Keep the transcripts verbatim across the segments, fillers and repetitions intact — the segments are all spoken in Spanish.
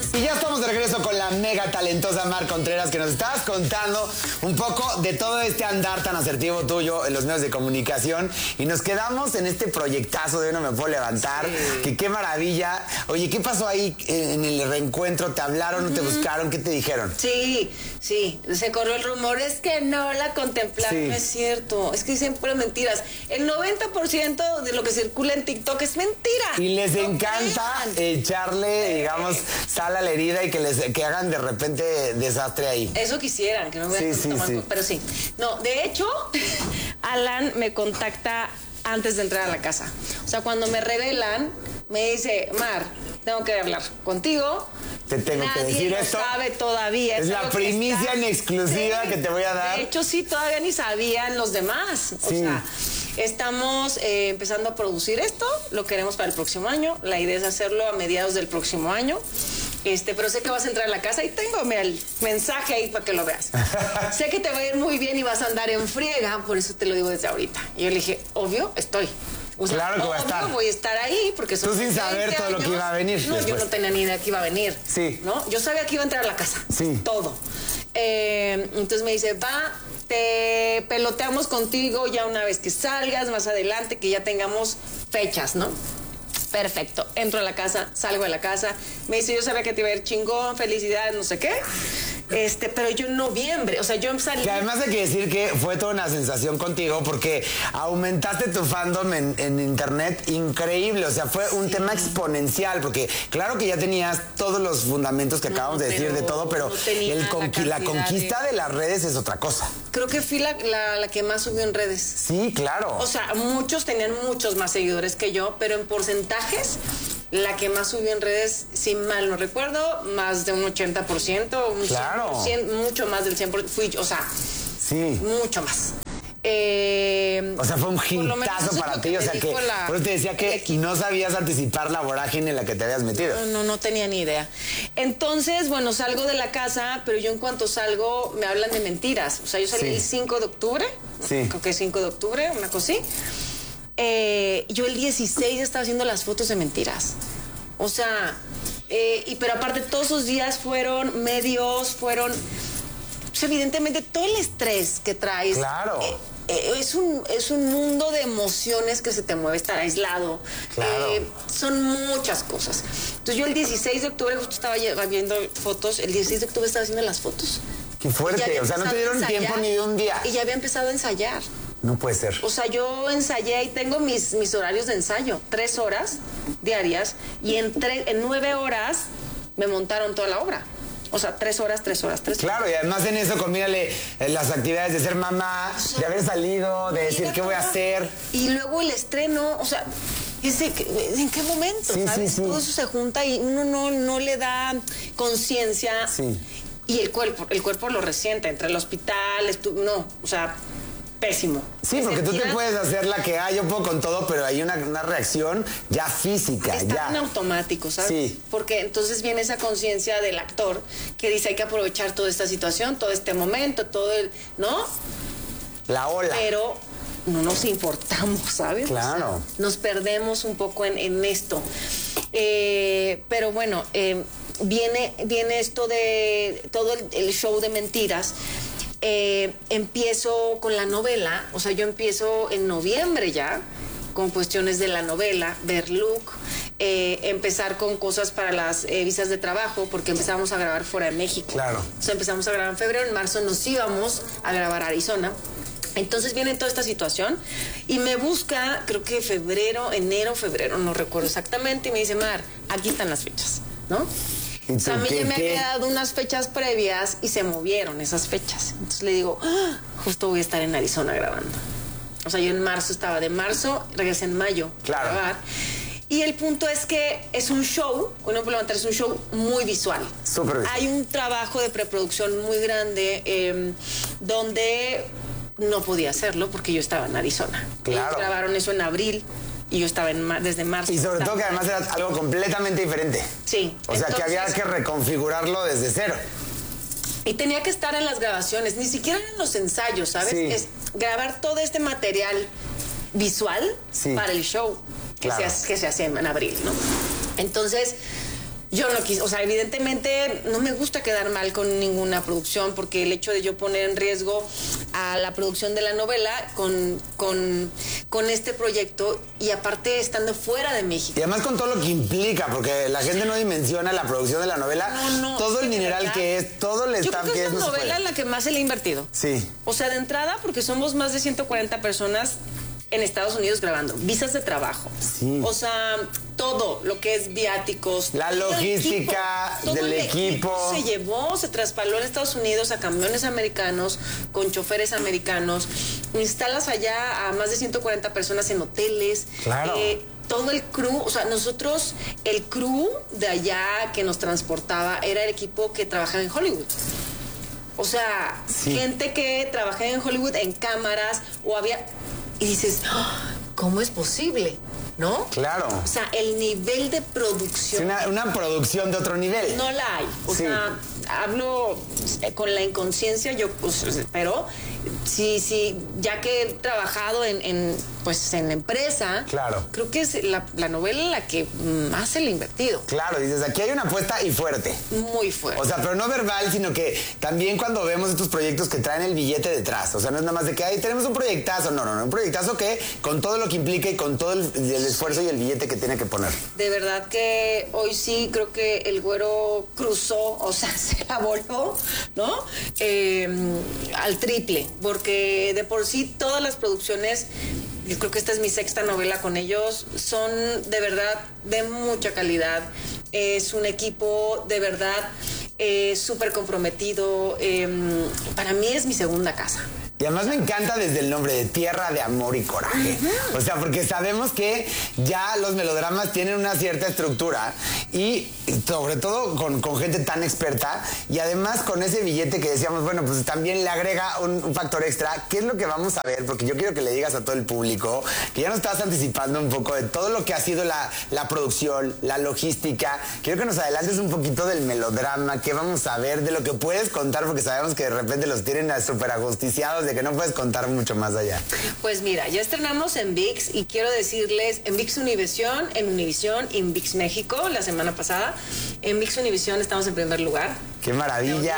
Y ya estamos de regreso con la mega talentosa Mar Contreras, que nos estabas contando un poco de todo este andar tan asertivo tuyo en los medios de comunicación. Y nos quedamos en este proyectazo de No Me Puedo Levantar. Sí. Que qué maravilla. Oye, ¿qué pasó ahí en el reencuentro? ¿Te hablaron, uh-huh. te buscaron? ¿Qué te dijeron? Sí, sí. Se corrió el rumor. Es que no la contemplaron. Sí. No es cierto. Es que dicen puras mentiras. El noventa por ciento de lo que circula en TikTok es mentira. Y les no encanta crean. echarle, digamos, sal a la herida y que les que hagan de repente desastre ahí. Eso quisieran, que no me sí, sí, sí. Pero sí. No, de hecho, Alan me contacta antes de entrar a la casa. O sea, cuando me revelan, me dice, Mar, tengo que hablar contigo. Te tengo Nadie que decir lo esto. sabe todavía. Es, es la primicia en exclusiva sí, que te voy a dar. De hecho, sí, todavía ni sabían los demás. O sí. sea, estamos eh, empezando a producir esto, lo queremos para el próximo año. La idea es hacerlo a mediados del próximo año. Este, pero sé que vas a entrar a la casa y tengo, mira, el mensaje ahí para que lo veas. Sé que te va a ir muy bien y vas a andar en friega, por eso te lo digo desde ahorita. Y yo le dije, obvio, estoy. O sea, claro que voy a estar. Voy a estar ahí porque son tú sin saber todo años. Lo que iba a venir. No, después. Yo no tenía ni idea que iba a venir. Sí. ¿No? Yo sabía que iba a entrar a la casa. Sí. Todo. Eh, entonces me dice, va, te peloteamos contigo ya una vez que salgas, más adelante, que ya tengamos fechas, ¿no? Perfecto. Entro a la casa, salgo de la casa. Me dice, yo sabía que te iba a ir chingón, felicidades, no sé qué. Este, pero yo en noviembre, o sea, yo salí... Que además hay que decir que fue toda una sensación contigo porque aumentaste tu fandom en, en internet increíble, o sea, fue un sí. tema exponencial porque claro que ya tenías todos los fundamentos que no, acabamos de decir de todo, pero no el conqui la, la conquista de... de las redes es otra cosa. Creo que fui la, la, la que más subió en redes. Sí, claro. O sea, muchos tenían muchos más seguidores que yo, pero en porcentajes... La que más subió en redes, si mal no recuerdo, más de un ochenta por ciento, un claro. cien por ciento, mucho más del cien por ciento, fui yo, o sea, sí. mucho más. Eh, o sea, fue un hitazo para ti, o sea que, la, por eso te decía que no sabías anticipar la vorágine en la que te habías metido. No, no, no tenía ni idea. Entonces, bueno, salgo de la casa, pero yo en cuanto salgo me hablan de mentiras. O sea, yo salí sí. el cinco de octubre, sí. creo que cinco de octubre, una cosa así. Eh, yo el dieciséis estaba haciendo las fotos de mentiras. O sea, eh, y pero aparte todos esos días fueron medios, fueron... Pues evidentemente todo el estrés que traes... Claro. Eh, eh, es, un, es un mundo de emociones que se te mueve, estar aislado. Claro. Eh, son muchas cosas. Entonces yo el dieciséis de octubre justo estaba viendo fotos, el dieciséis de octubre estaba haciendo las fotos. Qué fuerte, o sea, no te dieron tiempo ni de un día. Y ya había empezado a ensayar. No puede ser. O sea, yo ensayé y tengo mis, mis horarios de ensayo, tres horas diarias, y en, tre en nueve horas me montaron toda la obra. O sea, tres horas, tres horas, tres horas. Claro, y además en eso combínale las actividades de ser mamá, o sea, de haber salido, de decir qué voy a hacer. Y luego el estreno, o sea, es de, ¿en qué momento? Sí, ¿sabes? Sí, sí. Todo eso se junta y uno no, no le da conciencia. Sí. Y el cuerpo, el cuerpo lo resiente, entre el hospital, no, o sea... Pésimo. Sí, porque tú te puedes hacer la que hay, yo puedo con todo, pero hay una, una reacción ya física. Está ya en automático, ¿sabes? Sí. Porque entonces viene esa conciencia del actor que dice hay que aprovechar toda esta situación, todo este momento, todo el... ¿no? La ola. Pero no nos importamos, ¿sabes? Claro. O sea, nos perdemos un poco en, en esto. Eh, pero bueno, eh, viene, viene esto de todo el, el show de mentiras. Eh, empiezo con la novela, o sea, yo empiezo en noviembre ya, con cuestiones de la novela, ver look, eh, empezar con cosas para las eh, visas de trabajo, porque empezamos a grabar fuera de México. Claro. O sea, empezamos a grabar en febrero, en marzo nos íbamos a grabar a Arizona. Entonces viene toda esta situación y me busca, creo que febrero, enero, febrero, no recuerdo exactamente, y me dice, Mar, aquí están las fechas, ¿no? O sea, a mí ya me había dado unas fechas previas y se movieron esas fechas. Entonces le digo, ¡ah! Justo voy a estar en Arizona grabando. O sea, yo en marzo estaba de marzo, regresé en mayo claro. a grabar. Y el punto es que es un show, hoy no puedo levantar, es un show muy visual. Súper visual. Hay un trabajo de preproducción muy grande eh, donde no podía hacerlo porque yo estaba en Arizona. Claro. Ellos grabaron eso en abril. Y yo estaba en ma desde marzo. Y sobre todo que además era algo completamente diferente. Sí. O sea, entonces, que había que reconfigurarlo desde cero. Y tenía que estar en las grabaciones, ni siquiera en los ensayos, ¿sabes? Sí. Es grabar todo este material visual sí. para el show que, claro. se, que se hace en abril, ¿no? Entonces, yo no quise, o sea, evidentemente no me gusta quedar mal con ninguna producción porque el hecho de yo poner en riesgo a la producción de la novela con, con, con este proyecto y aparte estando fuera de México. Y además con todo lo que implica, porque la gente no dimensiona la producción de la novela, no, no, todo el mineral verdad, que es, todo el staff que, que es. Yo creo que es la no novela en la que más se le ha invertido. Sí. O sea, de entrada, porque somos más de ciento cuarenta personas en Estados Unidos grabando, visas de trabajo. Sí. O sea, todo lo que es viáticos. La logística todo del el equipo. equipo. Se llevó, se traspaló en Estados Unidos a camiones americanos, con choferes americanos. Instalas allá a más de ciento cuarenta personas en hoteles. Claro. Eh, todo el crew, o sea, nosotros, el crew de allá que nos transportaba era el equipo que trabajaba en Hollywood. O sea, sí. gente que trabajaba en Hollywood en cámaras o había... Y dices, ¿cómo es posible? ¿No? Claro. O sea, el nivel de producción... Sí, una, una producción de otro nivel. No la hay. O sí. sea, hablo con la inconsciencia, yo, pues, pero sí, sí, ya que he trabajado en, en pues, en la empresa, claro. creo que es la, la novela en la que más se le ha invertido. Claro, dices, aquí hay una apuesta y fuerte. Muy fuerte. O sea, pero no verbal, sino que también cuando vemos estos proyectos que traen el billete detrás. O sea, no es nada más de que ahí tenemos un proyectazo. No, no, no. Un proyectazo que con todo lo que implica y con todo el, el esfuerzo y el billete que tiene que poner. De verdad que hoy sí creo que el Güero cruzó, o sea, se la voló, ¿no? Eh, al triple, porque de por sí todas las producciones, yo creo que esta es mi sexta novela con ellos, son de verdad de mucha calidad. Es un equipo de verdad eh, súper comprometido. Eh, para mí es mi segunda casa. Y además me encanta desde el nombre de Tierra de Amor y Coraje. Uh-huh. O sea, porque sabemos que ya los melodramas tienen una cierta estructura y sobre todo con, con gente tan experta y además con ese billete que decíamos, bueno, pues también le agrega un, un factor extra. ¿Qué es lo que vamos a ver? Porque yo quiero que le digas a todo el público que ya nos estás anticipando un poco de todo lo que ha sido la, la producción, la logística. Quiero que nos adelantes un poquito del melodrama, qué vamos a ver, de lo que puedes contar, porque sabemos que de repente los tienen súper ajusticiados, de que no puedes contar mucho más allá. Pues mira, ya estrenamos en ViX y quiero decirles, en ViX Univisión, en Univisión y en ViX México la semana pasada. En ViX Univisión estamos en primer lugar. ¡Qué maravilla!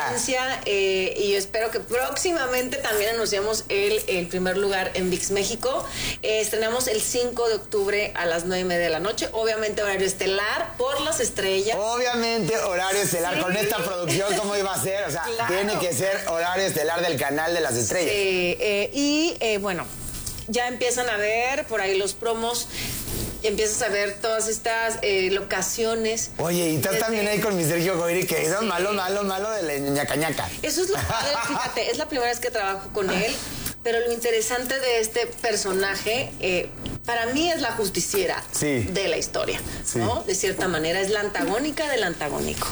Eh, y yo espero que próximamente también anunciamos el, el primer lugar en ViX México. Eh, estrenamos el cinco de octubre a las nueve y media de la noche. Obviamente horario estelar por las estrellas. Obviamente horario estelar. Sí. Con esta producción, ¿cómo iba a ser? O sea, claro. Tiene que ser horario estelar del canal de las estrellas. Sí, eh, y eh, bueno, ya empiezan a ver por ahí los promos. Empiezas a ver todas estas eh, locaciones. Oye, y estás también ahí con mi Sergio Goyri, que es sí. malo, malo, malo de la ñacañaca. Eso es lo padre, fíjate, es la primera vez que trabajo con él, pero lo interesante de este personaje, eh, para mí es la justiciera sí. de la historia, sí. ¿no? De cierta manera, es la antagónica del antagónico.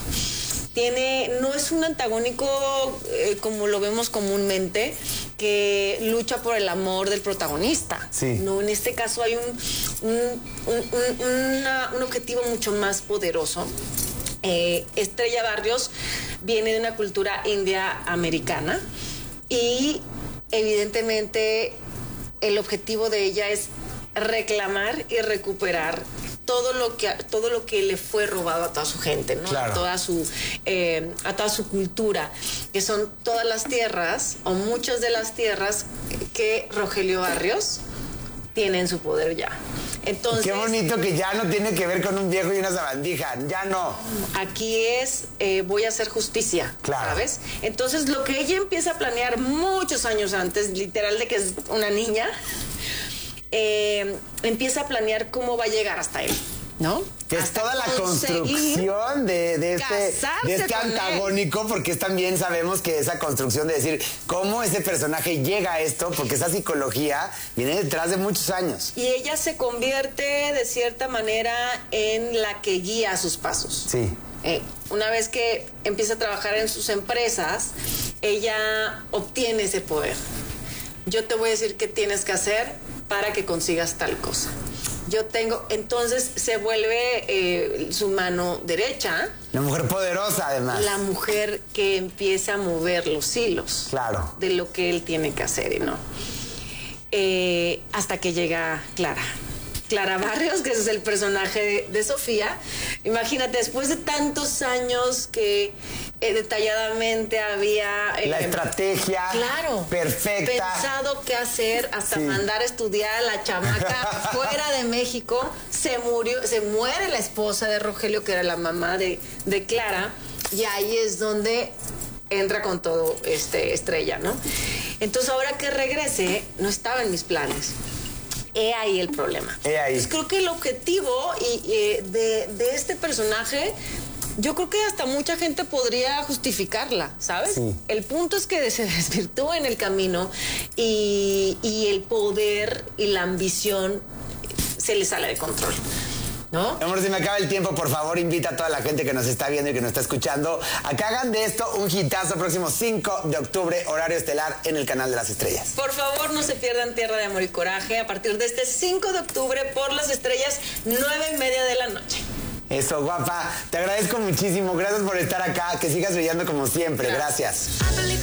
Tiene, no es un antagónico eh, como lo vemos comúnmente, que lucha por el amor del protagonista. Sí. No, en este caso hay un, un, un, un, una, un objetivo mucho más poderoso. Eh, Estrella Barrios viene de una cultura india americana y evidentemente el objetivo de ella es reclamar y recuperar todo lo que todo lo que le fue robado a toda su gente, ¿no? Claro. A toda su eh, a toda su cultura, que son todas las tierras o muchas de las tierras que Rogelio Barrios tiene en su poder ya. Entonces, qué bonito que ya no tiene que ver con un viejo y una sabandija, ya no. Aquí es eh, voy a hacer justicia, claro. ¿sabes? Entonces lo que ella empieza a planear muchos años antes, literal de que es una niña. Eh, empieza a planear cómo va a llegar hasta él, ¿no? Que es toda la construcción de, de este, de este antagónico, porque es también sabemos que esa construcción de decir cómo ese personaje llega a esto, porque esa psicología viene detrás de muchos años. Y ella se convierte de cierta manera en la que guía sus pasos. Sí. Eh, una vez que empieza a trabajar en sus empresas, ella obtiene ese poder. Yo te voy a decir qué tienes que hacer para que consigas tal cosa. Yo tengo, entonces se vuelve eh, su mano derecha. La mujer poderosa, además. La mujer que empieza a mover los hilos. Claro. De lo que él tiene que hacer y no. Eh, hasta que llega Clara. Clara Barrios, que ese es el personaje de, de Sofía. Imagínate, después de tantos años que eh, detalladamente había... Eh, la estrategia claro, perfecta. Pensado qué hacer, hasta sí. mandar a estudiar a la chamaca fuera de México. Se murió, se muere la esposa de Rogelio, que era la mamá de, de Clara, y ahí es donde entra con todo este Estrella, ¿no? Entonces, ahora que regrese, no estaba en mis planes. He ahí el problema. He ahí. Entonces, creo que el objetivo y, y de, de este personaje, yo creo que hasta mucha gente podría justificarla, ¿sabes? Sí. El punto es que se desvirtúa en el camino y, y el poder y la ambición se le sale de control, ¿no? Amor, se me acaba el tiempo, por favor, invita a toda la gente que nos está viendo y que nos está escuchando a que hagan de esto un hitazo próximo cinco de octubre, horario estelar en el Canal de las Estrellas. Por favor, no se pierdan Tierra de Amor y Coraje a partir de este cinco de octubre por las estrellas, nueve y media de la noche. Eso, guapa. Te agradezco muchísimo. Gracias por estar acá. Que sigas brillando como siempre. Gracias.